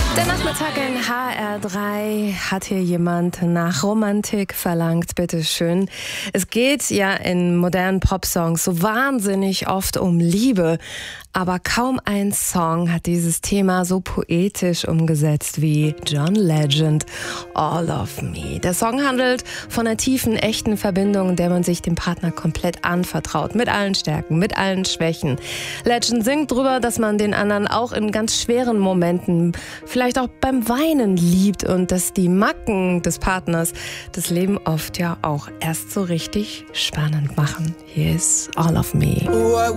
Der Nachmittag in HR3 hat hier jemand nach Romantik verlangt, bitteschön. Es geht ja in modernen Popsongs so wahnsinnig oft um Liebe, aber kaum ein Song hat dieses Thema so poetisch umgesetzt wie John Legend, All of Me. Der Song handelt von einer tiefen, echten Verbindung, in der man sich dem Partner komplett anvertraut, mit allen Stärken, mit allen Schwächen. Legend singt drüber, dass man den anderen auch in ganz schweren Momenten, vielleicht auch beim Weinen liebt und dass die Macken des Partners das Leben oft ja auch erst so richtig spannend machen. Hier ist All of Me.